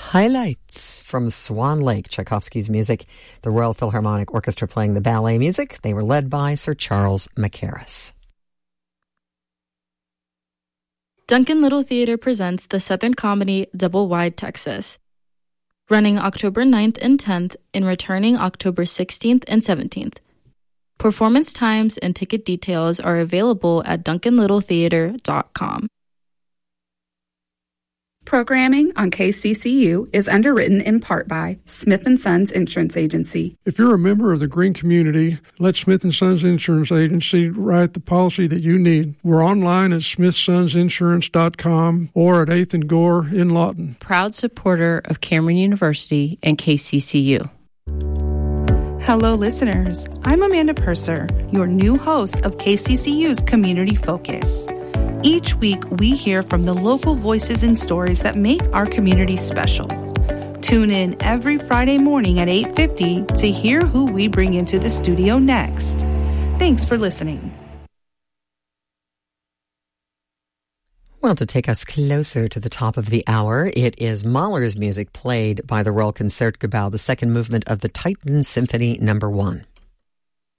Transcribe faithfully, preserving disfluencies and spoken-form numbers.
Highlights from Swan Lake, Tchaikovsky's music, the Royal Philharmonic Orchestra playing the ballet music. They were led by Sir Charles Mackerras. Duncan Little Theater presents the Southern Comedy Double Wide Texas, running October ninth and tenth and returning October sixteenth and seventeenth. Performance times and ticket details are available at duncan little theater dot com. Programming on K C C U is underwritten in part by Smith and Sons Insurance Agency. If you're a member of the green community, let Smith and Sons Insurance Agency write the policy that you need. We're online at smith sons insurance dot com or at eighth and Gore in Lawton. Proud supporter of Cameron University and K C C U. Hello, listeners. I'm Amanda Purser, your new host of K C C U's Community Focus. Each week, we hear from the local voices and stories that make our community special. Tune in every Friday morning at eight fifty to hear who we bring into the studio next. Thanks for listening. Well, to take us closer to the top of the hour, it is Mahler's music played by the Royal Concertgebouw, the second movement of the Titan Symphony Number One.